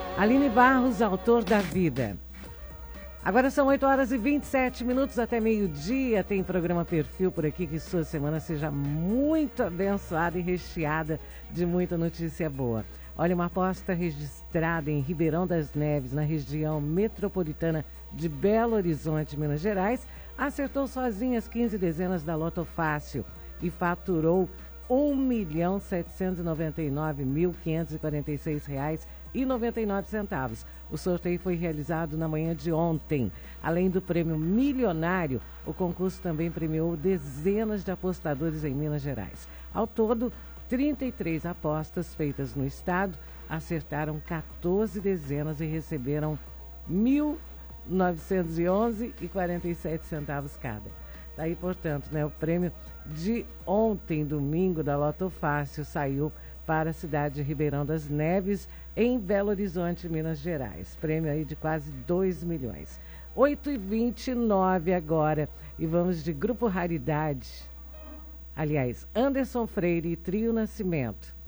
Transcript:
Aline Barros, autor da vida. Agora são 8h27, até meio-dia. Tem programa Perfil por aqui. Que sua semana seja muito abençoada e recheada de muita notícia boa. Olha, uma aposta registrada em Ribeirão das Neves, na região metropolitana de Belo Horizonte, Minas Gerais, acertou sozinha as 15 dezenas da Loto Fácil e faturou R$ 1.799.546,99. O sorteio foi realizado na manhã de ontem. Além do prêmio milionário, o concurso também premiou dezenas de apostadores em Minas Gerais. Ao todo, 33 apostas feitas no estado acertaram 14 dezenas e receberam R$ 1.911,47 cada. Daí, portanto, o prêmio de ontem, domingo, da Loto Fácil, saiu para a cidade de Ribeirão das Neves, em Belo Horizonte, Minas Gerais. Prêmio aí de quase 2 milhões. 8h29 agora. E vamos de Grupo Raridade. Aliás, Anderson Freire e Trio Nascimento.